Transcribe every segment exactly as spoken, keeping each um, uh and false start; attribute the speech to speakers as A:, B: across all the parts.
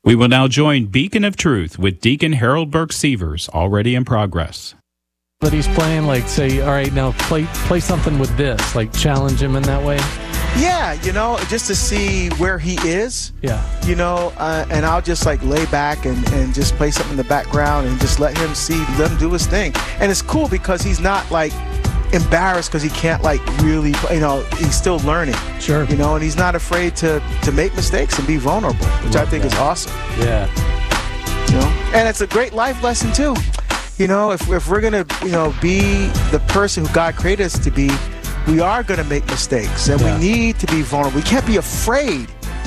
A: We will now join Beacon of Truth with Deacon Harold Burke-Sievers, already in progress.
B: That he's playing, like, say, all right, now play play something with this, like challenge him in that way?
C: Yeah, you know, just to see where he is.
B: Yeah.
C: You know, uh, and I'll just, like, lay back and, and just play something in the background and just let him see, let him do his thing. And it's cool because he's not, like, embarrassed because he can't, like, really, you know, he's still learning.
B: Sure.
C: You know, and he's not afraid to, to make mistakes and be vulnerable, which
B: Love
C: I think
B: that.
C: is awesome.
B: Yeah.
C: You know, and it's a great life lesson, too. You know, if, if we're going to, you know, be the person who God created us to be, we are going to make mistakes, and
B: Yeah.
C: we need to be vulnerable. We can't be afraid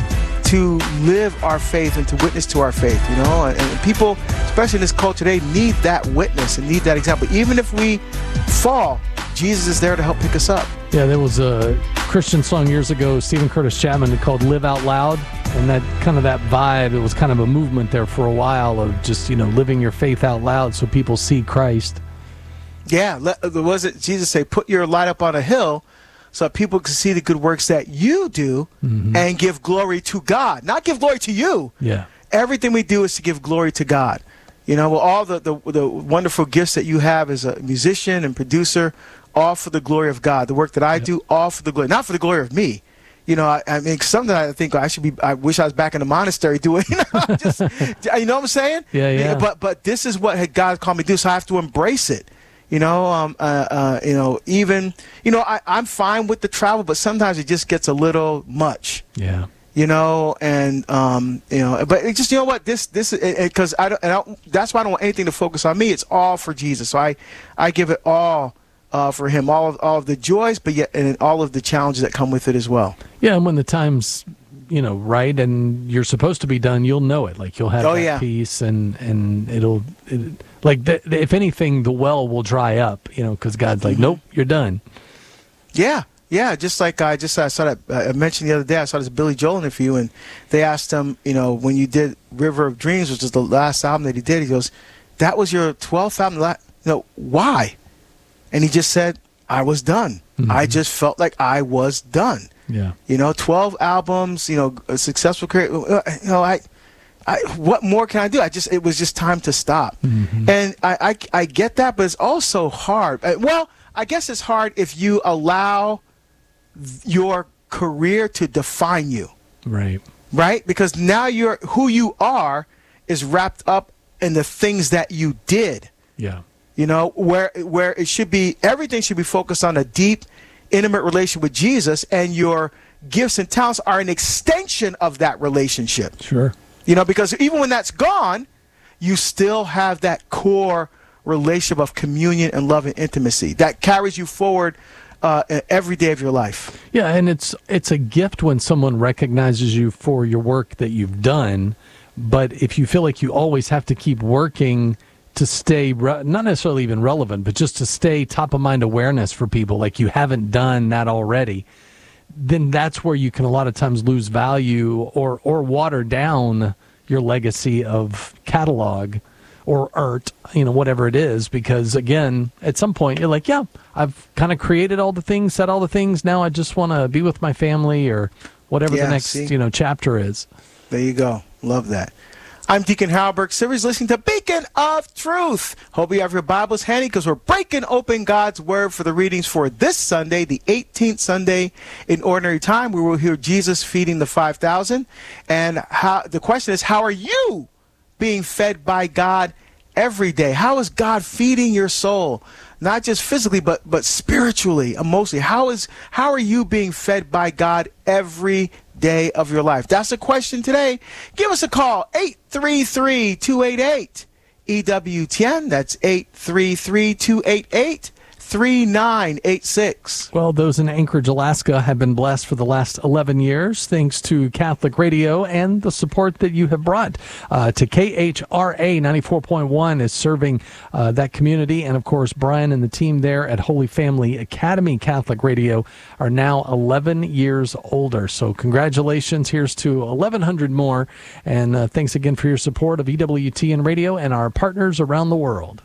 C: to live our faith and to witness to our faith, you know, and, and people, especially in this culture today, need that witness and need that example. Even if we fall, Jesus is there to help pick us up.
B: Yeah, there was a Christian song years ago, Stephen Curtis Chapman, called Live Out Loud, and that kind of that vibe, it was kind of a movement there for a while of just, you know, living your faith out loud so people see Christ.
C: Yeah, let, was it Jesus say, put your light up on a hill so that people can see the good works that you do
B: Mm-hmm.
C: and give glory to God, not give glory to you.
B: Yeah.
C: Everything we do is to give glory to God. You know, well, all the, the, the wonderful gifts that you have as a musician and producer, all for the glory of God. The work that I
B: Yep.
C: do, all for the glory, not for the glory of me. You know, I, I mean, something I think I should be, I wish I was back in the monastery doing, you know, just, you know what I'm saying?
B: Yeah, yeah.
C: But, but this is what had God called me to do, so I have to embrace it. You know, um, uh, uh, you know, even, you know, I, I'm fine with the travel, but sometimes it just gets a little much.
B: Yeah.
C: You know, and um, you know, but it just, you know what, this this because I don't, and I don't, that's why I don't want anything to focus on me. It's all for Jesus, so I I give it all uh, for Him, all of all of the joys, but yet and all of the challenges that come with it as well.
B: Yeah, and when the time's, you know, right and you're supposed to be done, you'll know it. Like, you'll have
C: Oh,
B: that
C: yeah.
B: peace, and and it'll it, like the, the, if anything, the well will dry up. You know, because God's like, nope, you're done.
C: Yeah, yeah. Just like I just I saw that I mentioned the other day, I saw this Billy Joel interview, and they asked him, you know, when you did River of Dreams, which is the last album that he did, he goes, that was your twelfth album. You know, why? And he just said, I was done.
B: Mm-hmm.
C: I just felt like I was done.
B: Yeah.
C: You know, twelve albums, you know, a successful career. You know, I, I, what more can I do? I just, it was just time to stop.
B: Mm-hmm.
C: And I, I, I get that, but it's also hard. Uh, Well, I guess it's hard if you allow th- your career to define you,
B: Right.
C: right? Because now you're, who you are is wrapped up in the things that you did.
B: Yeah.
C: You know, where where it should be, everything should be focused on a deep, intimate relationship with Jesus, and your gifts and talents are an extension of that relationship.
B: Sure.
C: You know, because even when that's gone, you still have that core relationship of communion and love and intimacy that carries you forward uh, every day of your life.
B: Yeah, and it's it's a gift when someone recognizes you for your work that you've done, but if you feel like you always have to keep working to stay, re- not necessarily even relevant, but just to stay top of mind awareness for people, like you haven't done that already, then that's where you can a lot of times lose value or or water down your legacy of catalog or art, you know, whatever it is, because again, at some point you're like, yeah, I've kind of created all the things, said all the things, now I just want to be with my family or whatever
C: Yeah,
B: the next,
C: see?
B: you know, chapter is.
C: There you go. Love that. I'm Deacon Harold Burke-Sievers, listening to Beacon of Truth. Hope you have your Bibles handy because we're breaking open God's Word for the readings for this Sunday, the eighteenth Sunday in Ordinary Time. We will hear Jesus feeding the five thousand. And how, the question is, how are you being fed by God every day? How is God feeding your soul? Not just physically, but but spiritually, emotionally. How is how are you being fed by God every day of your life? That's the question today. Give us a call, eight three three, two eight eight, E W T N. That's eight three three, two eight eight, three nine eight six.
B: Well, those in Anchorage, Alaska have been blessed for the last eleven years thanks to Catholic Radio and the support that you have brought uh, to K H R A ninety-four point one is serving uh, that community. And, of course, Brian and the team there at Holy Family Academy Catholic Radio are now eleven years older. So congratulations. Here's to eleven hundred more. And uh, thanks again for your support of E W T N Radio and our partners around the world.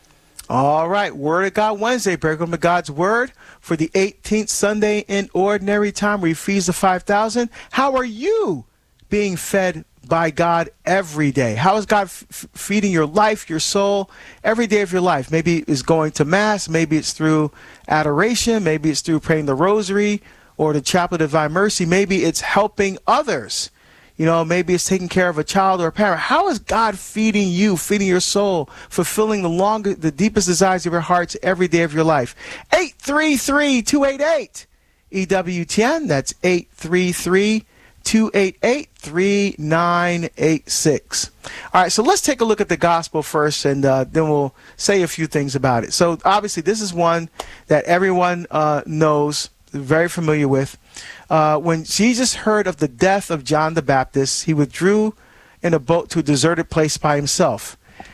C: All right, Word of God Wednesday, break open God's Word for the eighteenth Sunday in Ordinary Time, where He feeds the five thousand. How are you being fed by God every day? How is God f- feeding your life, your soul, every day of your life? Maybe it's going to Mass. Maybe it's through adoration. Maybe it's through praying the Rosary or the Chaplet of Divine Mercy. Maybe it's helping others. You know, maybe it's taking care of a child or a parent. How is God feeding you, feeding your soul, fulfilling the longest, the deepest desires of your hearts every day of your life? eight three three, two eight eight, E W T N. That's eight three three, two eight eight, three nine eight six. All right, so let's take a look at the gospel first, and uh, then we'll say a few things about it. So obviously, this is one that everyone uh, knows, very familiar with. Uh, when Jesus heard of the death of John the Baptist, he withdrew in a boat to a deserted place by himself.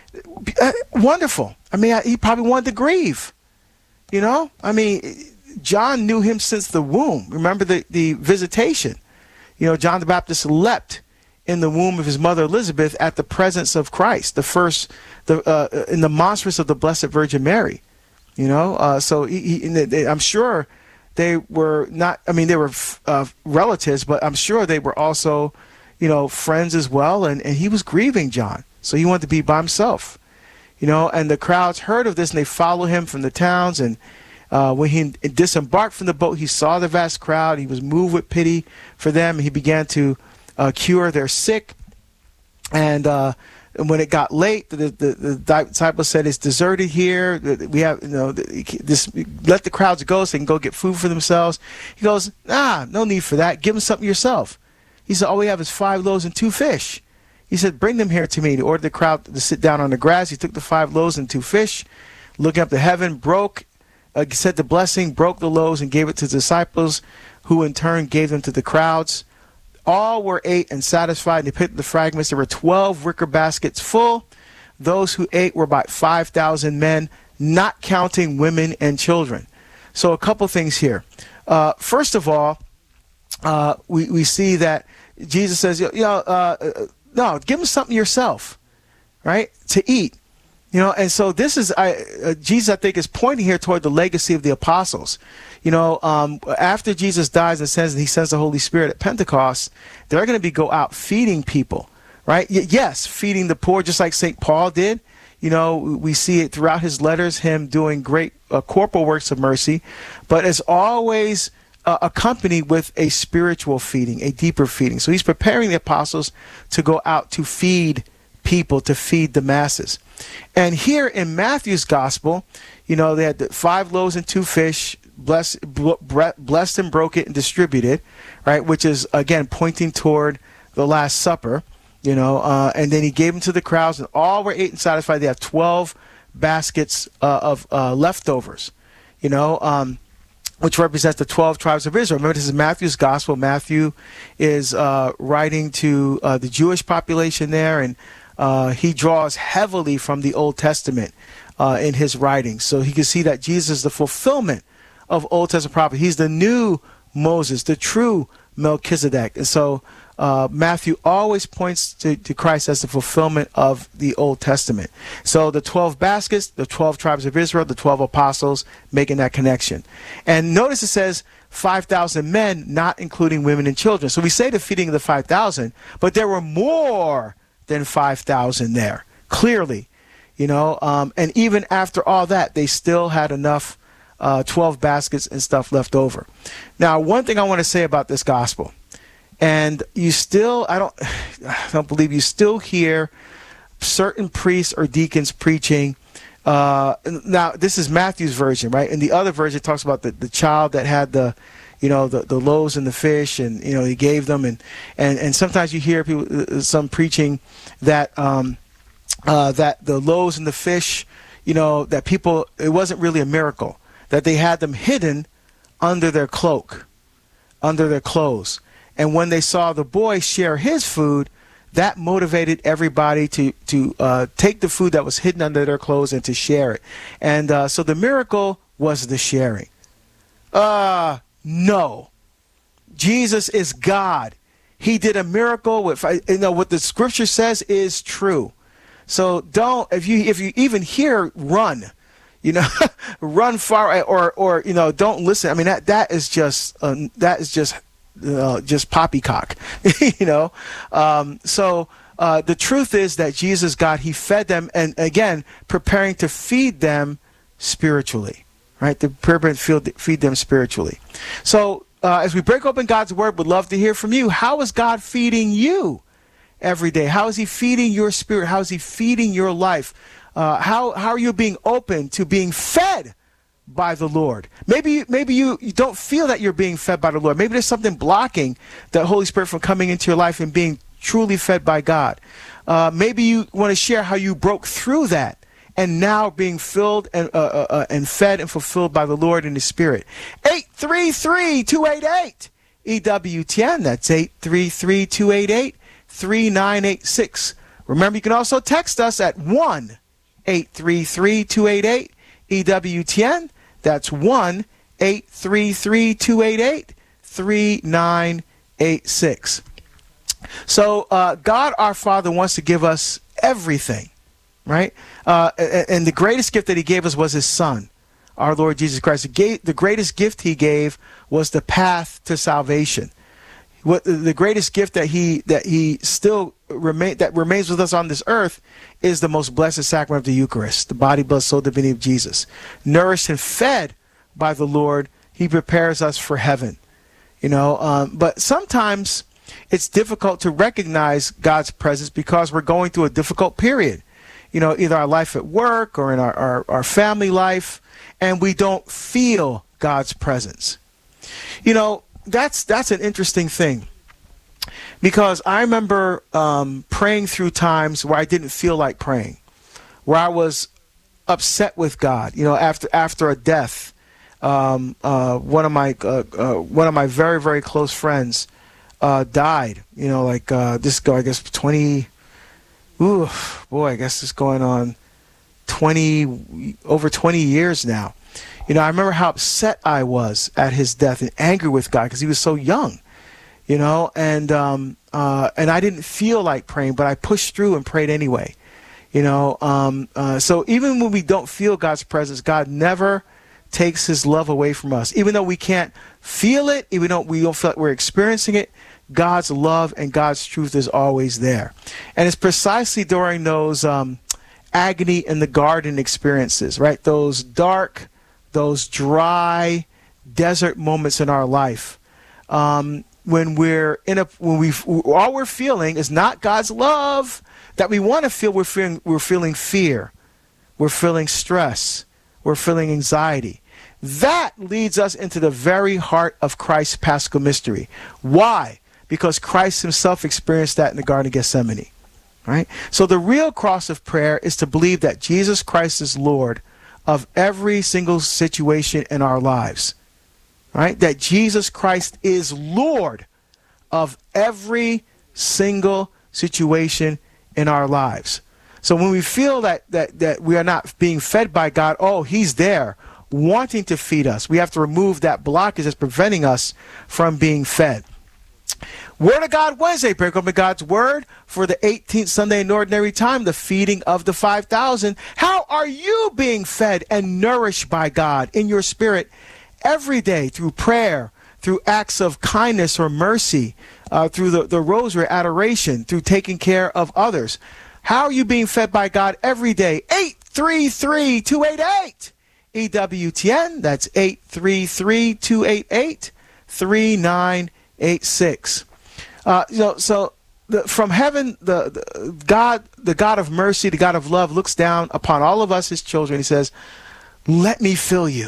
C: Uh, wonderful. I mean, I, he probably wanted to grieve. You know, I mean, John knew him since the womb. Remember the, the visitation. You know, John the Baptist leapt in the womb of his mother Elizabeth at the presence of Christ, the first, the uh, in the monstrance of the Blessed Virgin Mary. You know, uh, so he, he, I'm sure they were not, I mean, they were uh, relatives, but I'm sure they were also, you know, friends as well. And, and he was grieving John. So he wanted to be by himself, you know, and the crowds heard of this and they followed him from the towns. And uh, when he disembarked from the boat, he saw the vast crowd. He was moved with pity for them. And he began to uh, cure their sick. And, uh, And when it got late, the, the, the disciples said, "It's deserted here. We have, you know, this. Let the crowds go so they can go get food for themselves." He goes, "Nah, no need for that. Give them something yourself." He said, "All we have is five loaves and two fish." He said, "Bring them here to me." He ordered the crowd to sit down on the grass. He took the five loaves and two fish, looking up to heaven, broke, uh, said the blessing, broke the loaves, and gave it to the disciples, who in turn gave them to the crowds. All were ate and satisfied, and they picked the fragments. There were twelve wicker baskets full. Those who ate were about five thousand men, not counting women and children. So a couple things here. Uh, first of all, uh, we, we see that Jesus says, you know, uh, no, give them something yourself, right, to eat. You know, and so this is, I, uh, Jesus, I think, is pointing here toward the legacy of the apostles. You know, um, after Jesus dies and sends, he sends the Holy Spirit at Pentecost, they're going to be go out feeding people, right? Y- yes, feeding the poor, just like Saint Paul did. You know, we see it throughout his letters, him doing great uh, corporal works of mercy, but it's always uh, accompanied with a spiritual feeding, a deeper feeding. So he's preparing the apostles to go out to feed people, to feed the masses. And here in Matthew's gospel, you know, they had the five loaves and two fish, blessed, blessed and broke it and distributed, right? Which is, again, pointing toward the Last Supper, you know, uh, and then he gave them to the crowds, and all were ate and satisfied. They have twelve baskets uh, of uh, leftovers, you know, um, which represents the twelve tribes of Israel. Remember, this is Matthew's gospel. Matthew is uh, writing to uh, the Jewish population there, and uh, he draws heavily from the Old Testament uh, in his writings. So he can see that Jesus is the fulfillment of Old Testament prophecy. He's the new Moses, the true Melchizedek. And so uh, Matthew always points to, to Christ as the fulfillment of the Old Testament. So the twelve baskets, the twelve tribes of Israel, the twelve apostles, making that connection. And notice it says five thousand men, not including women and children. So we say the feeding of the five thousand, but there were more than five thousand there, clearly. You know, um, and even after all that, they still had enough uh, twelve baskets and stuff left over. Now, one thing I want to say about this gospel, and you still, I don't, I don't believe you still hear certain priests or deacons preaching. Uh, now, this is Matthew's version, right? And the other version talks about the, the child that had the, you know, the, the loaves and the fish, and, you know, he gave them. And, and, and sometimes you hear people, some preaching that, um, uh, that the loaves and the fish, you know, that people, it wasn't really a miracle, that they had them hidden under their cloak, under their clothes. And when they saw the boy share his food, that motivated everybody to, to uh, take the food that was hidden under their clothes and to share it. And uh, so the miracle was the sharing. Uh, no. Jesus is God. He did a miracle. With, you know, what the scripture says is true. So don't, if you if you even hear, run, you know, run far, or or you know, don't listen. I mean, that that is just uh, that is just uh, just poppycock, you know. Um, so uh, the truth is that Jesus, God, he fed them, and again, preparing to feed them spiritually, right? To prepare to feed them spiritually. So uh, as we break open God's word, we'd love to hear from you. How is God feeding you every day? How is he feeding your spirit? How is he feeding your life? Uh, how, how are you being open to being fed by the Lord? Maybe, maybe you, you don't feel that you're being fed by the Lord. Maybe there's something blocking the Holy Spirit from coming into your life and being truly fed by God. Uh, maybe you want to share how you broke through that and now being filled and uh, uh, uh, and fed and fulfilled by the Lord in His Spirit. eight three three, two eight eight, E W T N. That's eight three three, two eight eight, three nine eight six. Remember, you can also text us at one eight three three, two eight eight, E W T N. That's one eight three three, two eight eight, three nine eight six. So uh, God our Father wants to give us everything, right? Uh, and, and the greatest gift that He gave us was His Son, our Lord Jesus Christ. The, gave, the greatest gift He gave was the path to salvation. What the greatest gift that He that He still remain that remains with us on this earth is the most blessed sacrament of the Eucharist, the body, blood, soul, divinity of Jesus. Nourished and fed by the Lord, He prepares us for heaven. You know, um, but sometimes it's difficult to recognize God's presence because we're going through a difficult period. You know, either our life at work or in our, our, our family life, and we don't feel God's presence. You know, that's that's an interesting thing, because I remember um, praying through times where I didn't feel like praying, where I was upset with God. You know, after after a death, um, uh, one of my uh, uh, one of my very very close friends uh, died. You know, like uh, this guy, I guess twenty. Ooh, boy, I guess it's going on twenty over twenty years now. You know, I remember how upset I was at his death and angry with God because he was so young. You know, and um, uh, and I didn't feel like praying, but I pushed through and prayed anyway. You know, um, uh, so even when we don't feel God's presence, God never takes His love away from us. Even though we can't feel it, even though we don't feel like we're experiencing it, God's love and God's truth is always there. And it's precisely during those um, agony in the garden experiences, right? Those dark, those dry desert moments in our life. Um, when we're in a, when we, all we're feeling is not God's love that we want to feel. We're feeling, we're feeling fear. We're feeling stress. We're feeling anxiety. That leads us into the very heart of Christ's Paschal mystery. Why? Because Christ Himself experienced that in the Garden of Gethsemane, right? So the real cross of prayer is to believe that Jesus Christ is Lord of every single situation in our lives, right? That Jesus Christ is Lord of every single situation in our lives. So when we feel that that that we are not being fed by God, oh, He's there wanting to feed us. We have to remove that blockage that's preventing us from being fed. Word of God Wednesday, break open God's Word for the eighteenth Sunday in Ordinary Time, the feeding of the five thousand. How are you being fed and nourished by God in your spirit every day through prayer, through acts of kindness or mercy, uh, through the, the rosary, adoration, through taking care of others? How are you being fed by God every day? eight three three, two eight eight, E W T N. That's eight three three, two eight eight, three nine eight six. Uh, you know, so the, from heaven, the, the God, the God of mercy, the God of love, looks down upon all of us, His children. He says, "Let me fill you.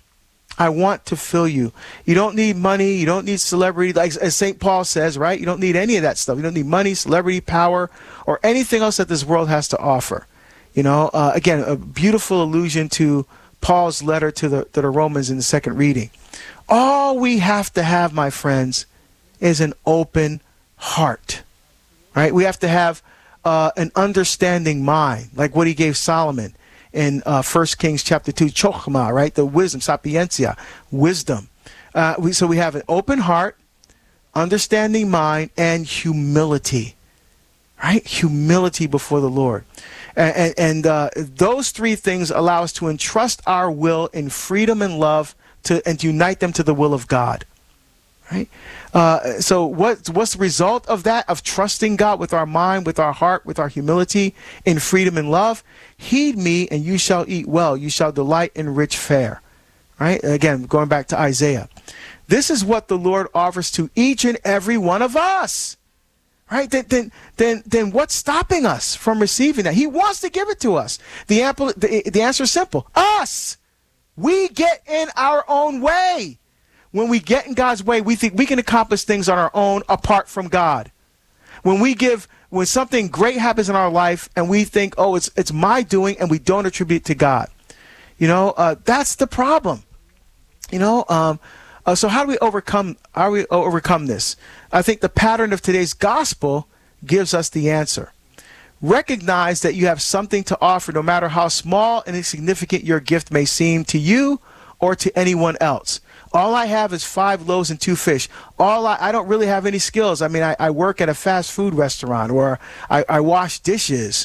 C: I want to fill you. You don't need money. You don't need celebrity, like as Saint Paul says, right? You don't need any of that stuff. You don't need money, celebrity, power, or anything else that this world has to offer." You know, uh, again, a beautiful allusion to Paul's letter to the to the Romans in the second reading. All we have to have, my friends, is an open heart, right? We have to have uh, an understanding mind, like what He gave Solomon in uh, First Kings chapter two, chokhmah, right? The wisdom, sapiencia, wisdom. Uh, we, so we have an open heart, understanding mind, and humility, right? Humility before the Lord. And, and, and uh, those three things allow us to entrust our will in freedom and love to, and to unite them to the will of God. right? Uh, so what, what's the result of that, of trusting God with our mind, with our heart, with our humility, in freedom and love? Heed me, and you shall eat well. You shall delight in rich fare. Right? Again, going back to Isaiah. This is what the Lord offers to each and every one of us. Right? Then, then, then, then what's stopping us from receiving that? He wants to give it to us. The, ample, the, the answer is simple. Us. We get in our own way. When we get in God's way, we think we can accomplish things on our own apart from God. When we give, when something great happens in our life and we think, oh, it's, it's my doing, and we don't attribute it to God. You know, uh, that's the problem. You know, um, uh, so how do we overcome, how do we overcome this? I think the pattern of today's gospel gives us the answer. Recognize that you have something to offer, no matter how small and insignificant your gift may seem to you or to anyone else. All I have is five loaves and two fish. All I, I don't really have any skills. I mean, I, I work at a fast food restaurant, or I, I wash dishes,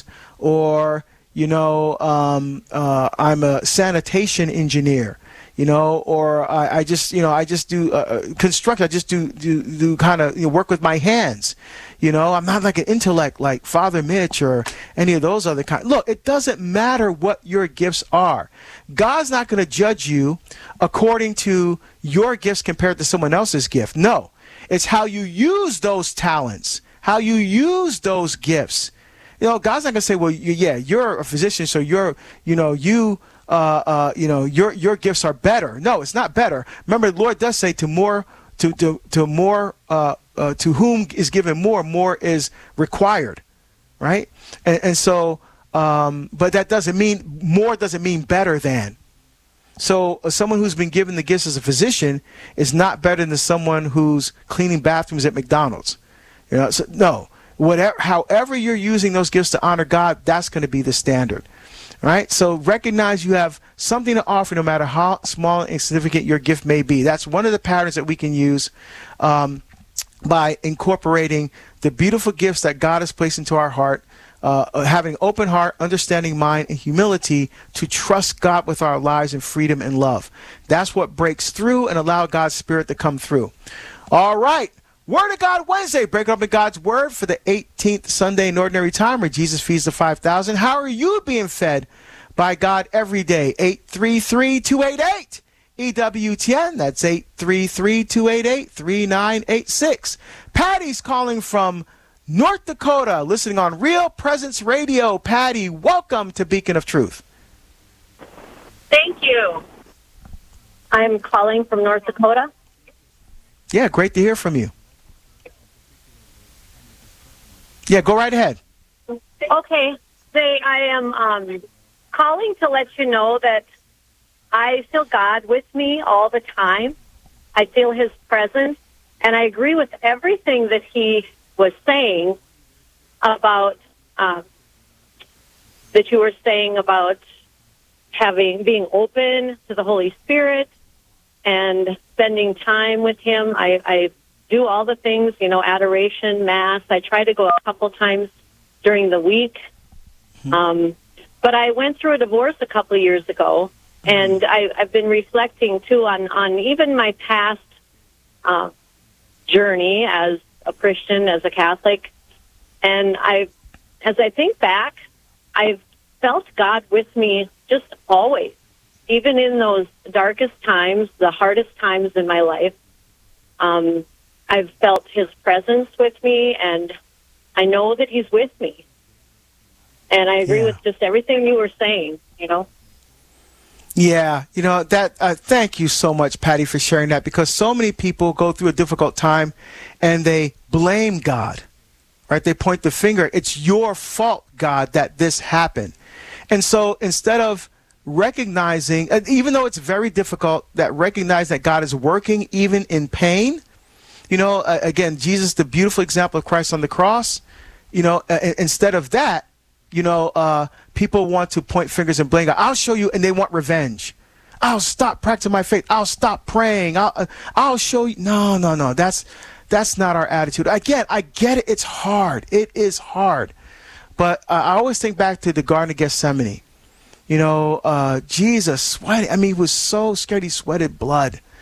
C: or, you know, um, uh, I'm a sanitation engineer. You know, or I, I just, you know, I just do uh, construct. I just do do do kind of, you know, work with my hands. You know, I'm not like an intellect like Father Mitch or any of those other kind. Look, it doesn't matter what your gifts are. God's not going to judge you according to your gifts compared to someone else's gift. No, it's how you use those talents, how you use those gifts. You know, God's not going to say, well, you, yeah, you're a physician, so you're, you know, you. Uh, uh, you know, your your gifts are better. No, it's not better. Remember, the Lord does say, to more, to to to more, uh, uh, to whom is given more, more is required, right? And, and so, um, but that doesn't mean more. Doesn't mean better than. So, uh, someone who's been given the gifts as a physician is not better than someone who's cleaning bathrooms at McDonald's. You know, so, no. Whatever, however you're using those gifts to honor God, that's going to be the standard. Right? So recognize you have something to offer, no matter how small and insignificant your gift may be. That's one of the patterns that we can use um, by incorporating the beautiful gifts that God has placed into our heart, uh, having open heart, understanding mind, and humility to trust God with our lives in freedom and love. That's what breaks through and allow God's Spirit to come through. All right. Word of God Wednesday, breaking up in God's Word for the eighteenth Sunday in Ordinary Time, where Jesus feeds the five thousand. How are you being fed by God every day? eight three three, two eight eight, E W T N. That's eight three three, two eight eight, three nine eight six. Patty's calling from North Dakota, listening on Real Presence Radio. Patty, welcome to Beacon of Truth.
D: Thank you. I'm calling from North Dakota.
C: Yeah, great to hear from you. Yeah, go right ahead.
D: Okay. Say, I am um, calling to let you know that I feel God with me all the time. I feel His presence, and I agree with everything that He was saying about, uh, that you were saying about having, being open to the Holy Spirit and spending time with Him. I, I do all the things, you know, adoration, mass. I try to go a couple times during the week. Mm-hmm. Um, but I went through a divorce a couple of years ago, mm-hmm. and I, I've been reflecting, too, on, on even my past uh, journey as a Christian, as a Catholic. And I, as I think back, I've felt God with me just always, even in those darkest times, the hardest times in my life. Um, I've felt His presence with me, and I know that He's with me. And I agree yeah. with just everything you were saying, you know.
C: Yeah, you know, that. Uh, thank you so much, Patty, for sharing that, because so many people go through a difficult time and they blame God, right? They point the finger. It's your fault, God, that this happened. And so instead of recognizing, even though it's very difficult, that recognize that God is working even in pain. You know, uh, again, Jesus, the beautiful example of Christ on the cross, you know, uh, instead of that, you know, uh, people want to point fingers and blame God. I'll show you, and they want revenge. I'll stop practicing my faith. I'll stop praying. I'll, uh, I'll show you. No, no, no. That's, that's not our attitude. Again, I get it. It's hard. It is hard. But uh, I always think back to the Garden of Gethsemane. You know, uh, Jesus sweated. I mean, he was so scared he sweated blood.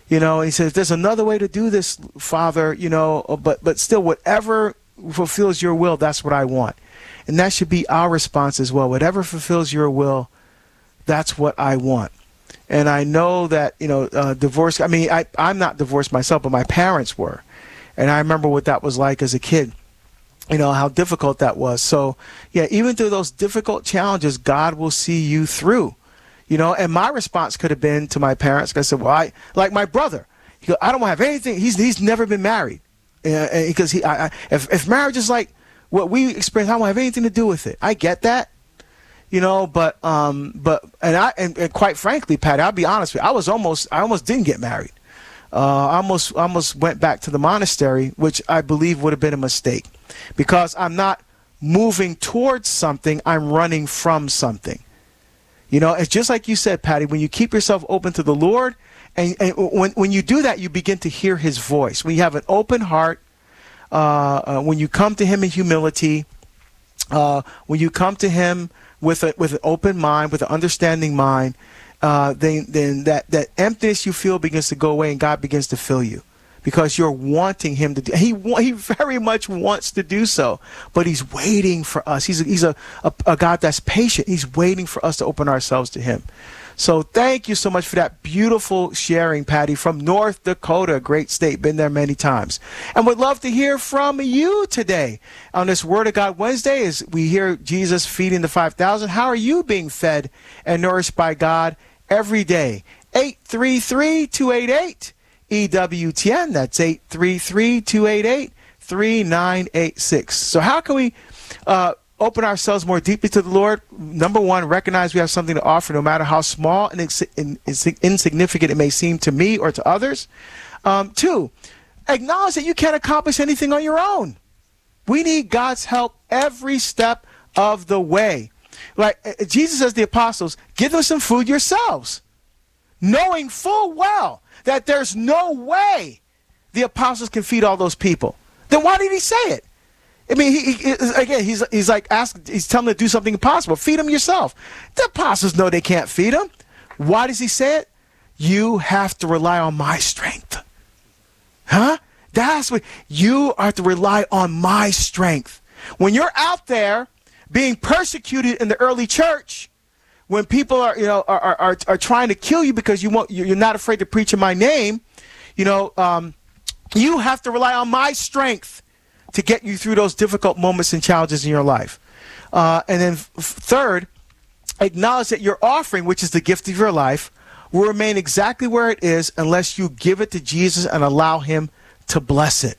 C: You know, he says, there's another way to do this, Father, you know, but but still, whatever fulfills your will, that's what I want. And that should be our response as well. Whatever fulfills your will, that's what I want. And I know that, you know, uh, divorce, I mean, I, I'm not divorced myself, but my parents were. And I remember what that was like as a kid, you know, how difficult that was. So, yeah, even through those difficult challenges, God will see you through, you know. And my response could have been to my parents, I said, well, I, like my brother, he goes, I don't want to have anything. He's he's never been married. Uh, because he, I, I, if, if marriage is like what we experience, I don't want to have anything to do with it. I get that. You know, but um, but and I and, and quite frankly, Patty, I'll be honest with you, I was almost I almost didn't get married. Uh, I almost almost went back to the monastery, which I believe would have been a mistake, because I'm not moving towards something, I'm running from something. You know, it's just like you said, Patty, when you keep yourself open to the Lord, and, and when when you do that, you begin to hear His voice. When you have an open heart, uh, uh, when you come to Him in humility, uh, when you come to Him with a with an open mind, with an understanding mind, uh, then then that, that emptiness you feel begins to go away, and God begins to fill you, because you're wanting Him to do. He He very much wants to do so, but He's waiting for us. He's a, He's a, a a God that's patient. He's waiting for us to open ourselves to Him. So thank you so much for that beautiful sharing, Patty, from North Dakota, great state. Been there many times. And would love to hear from you today on this Word of God Wednesday as we hear Jesus feeding the five thousand. How are you being fed and nourished by God every day? eight three three, two eight eight, E W T N. That's eight three three, two eight eight, three nine eight six. So how can we uh, open ourselves more deeply to the Lord? Number one, recognize we have something to offer, no matter how small and ins- in, insignificant it may seem to me or to others. Um, two, acknowledge that you can't accomplish anything on your own. We need God's help every step of the way. Like uh, Jesus says to the apostles, give them some food yourselves, knowing full well that there's no way the apostles can feed all those people. Then why did he say it? I mean, he, he, again, he's he's like asking, he's telling them to do something impossible. Feed them yourself. The apostles know they can't feed them. Why does he say it? You have to rely on my strength. Huh? That's what you are to rely on, my strength. When you're out there being persecuted in the early church, when people are, you know, are are, are, are trying to kill you because you want, you're not afraid to preach in my name, you know, um, you have to rely on my strength to get you through those difficult moments and challenges in your life. Uh, and then f- third, acknowledge that your offering, which is the gift of your life, will remain exactly where it is unless you give it to Jesus and allow Him to bless it.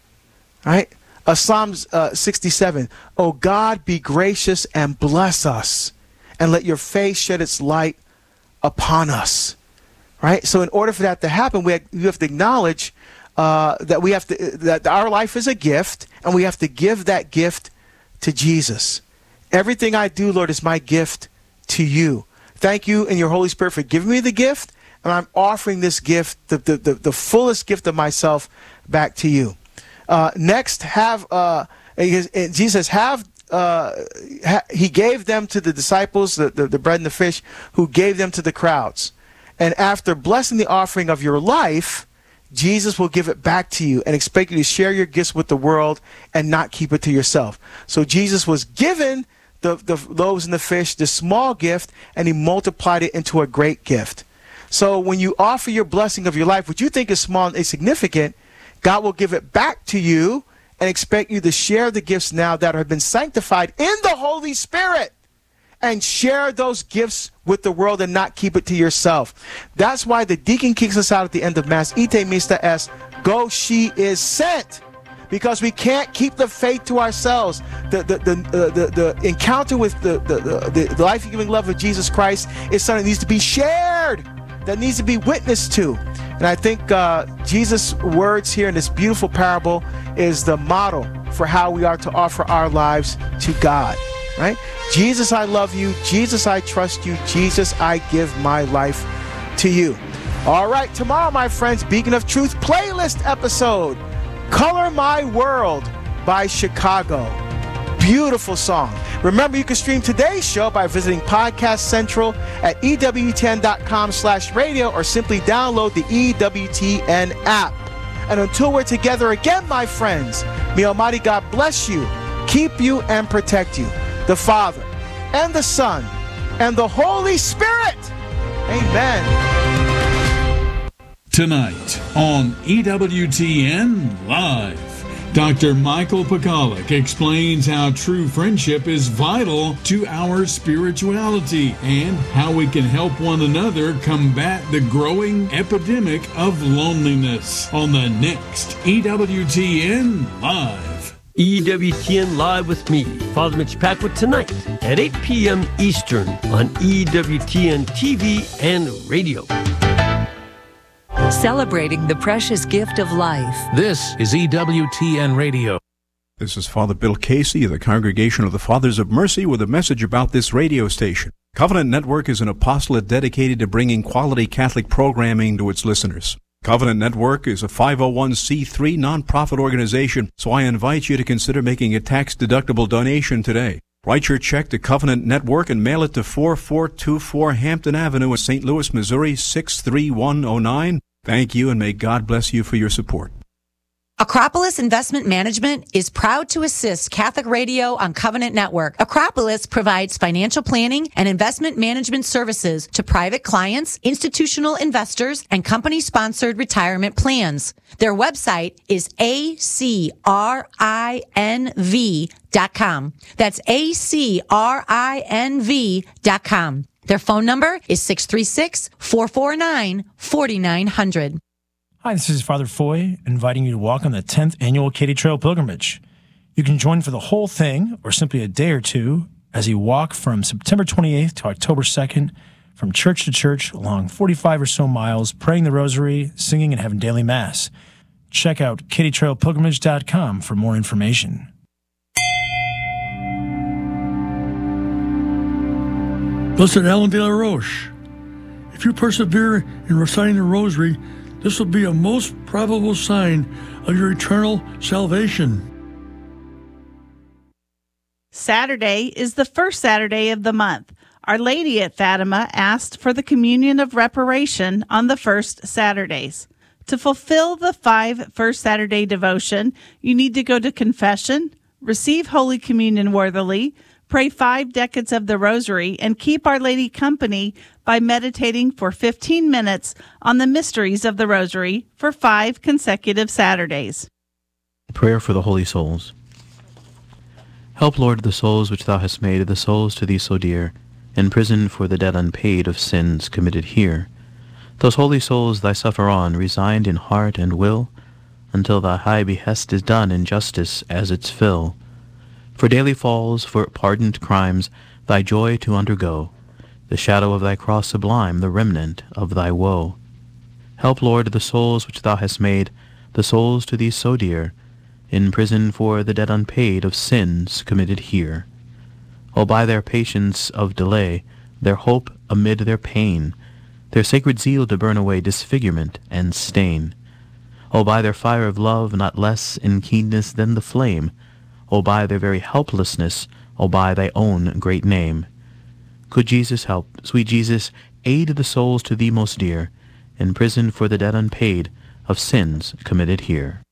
C: All right? Uh, Psalms uh, sixty-seven, O God, be gracious and bless us, and let your face shed its light upon us. Right? So in order for that to happen, we have, we have to acknowledge Uh, that we have to, that our life is a gift, and we have to give that gift to Jesus. Everything I do, Lord, is my gift to you. Thank you and your Holy Spirit for giving me the gift, and I'm offering this gift, the the, the, the fullest gift of myself, back to you. Uh, next, have uh, Jesus have uh, ha, he gave them to the disciples, the, the the bread and the fish, who gave them to the crowds, and after blessing the offering of your life, Jesus will give it back to you and expect you to share your gifts with the world and not keep it to yourself. So Jesus was given the, the loaves and the fish, the small gift, and He multiplied it into a great gift. So when you offer your blessing of your life, which you think is small and insignificant, God will give it back to you and expect you to share the gifts now that have been sanctified in the Holy Spirit, and share those gifts with the world and not keep it to yourself. That's why the deacon kicks us out at the end of Mass. Ite mista es, go, she is sent. Because we can't keep the faith to ourselves. The the the uh, the, the encounter with the the, the the life-giving love of Jesus Christ is something that needs to be shared, that needs to be witnessed to. And I think uh, Jesus' words here in this beautiful parable is the model for how we are to offer our lives to God. Right? Jesus, I love you. Jesus, I trust you. Jesus, I give my life to you. All right, tomorrow, my friends, Beacon of Truth playlist episode, Color My World by Chicago. Beautiful song. Remember, you can stream today's show by visiting Podcast Central at E W T N dot com slash radio or simply download the E W T N app. And until we're together again, my friends, may Almighty God bless you, keep you, and protect you. The Father, and the Son, and the Holy Spirit. Amen.
E: Tonight on E W T N Live, Doctor Michael Pekalik explains how true friendship is vital to our spirituality and how we can help one another combat the growing epidemic of loneliness on the next E W T N Live.
F: E W T N Live with me, Father Mitch Packwood, tonight at eight p.m. Eastern on E W T N T V and radio.
G: Celebrating the precious gift of life.
H: This is E W T N Radio.
I: This is Father Bill Casey of the Congregation of the Fathers of Mercy with a message about this radio station. Covenant Network is an apostolate dedicated to bringing quality Catholic programming to its listeners. Covenant Network is a five oh one c three nonprofit organization, so I invite you to consider making a tax-deductible donation today. Write your check to Covenant Network and mail it to four four two four Hampton Avenue in Saint Louis, Missouri, six three one oh nine. Thank you, and may God bless you for your support.
J: Acropolis Investment Management is proud to assist Catholic Radio on Covenant Network. Acropolis provides financial planning and investment management services to private clients, institutional investors, and company-sponsored retirement plans. Their website is A C R I N V dot com. That's A C R I N V dot com. Their phone number is six three six, four four nine, four nine zero zero.
K: Hi, this is Father Foy, inviting you to walk on the tenth Annual Katy Trail Pilgrimage. You can join for the whole thing, or simply a day or two, as you walk from September twenty-eighth to October second, from church to church, along forty-five or so miles, praying the rosary, singing, and having daily mass. Check out katy trail pilgrimage dot com for more information.
L: Blessed Alan de la Roche, if you persevere in reciting the rosary, this will be a most probable sign of your eternal salvation.
M: Saturday is the first Saturday of the month. Our Lady at Fatima asked for the communion of reparation on the first Saturdays. To fulfill the five First Saturday devotion, you need to go to confession, receive Holy Communion worthily, pray five decades of the Rosary, and keep Our Lady company by meditating for fifteen minutes on the mysteries of the Rosary for five consecutive Saturdays.
N: Prayer for the Holy Souls. Help, Lord, the souls which thou hast made, the souls to thee so dear, in prison for the debt unpaid of sins committed here. Those holy souls thy suffer on, resigned in heart and will, until thy high behest is done in justice as its fill. For daily falls, for pardoned crimes, thy joy to undergo, the shadow of thy cross sublime, the remnant of thy woe. Help, Lord, the souls which thou hast made, the souls to thee so dear, in prison for the debt unpaid of sins committed here. O by their patience of delay, their hope amid their pain, their sacred zeal to burn away disfigurement and stain. O by their fire of love, not less in keenness than the flame, O by their very helplessness, O by thy own great name. Could Jesus help, sweet Jesus, aid the souls to thee most dear, in prison for the debt unpaid of sins committed here.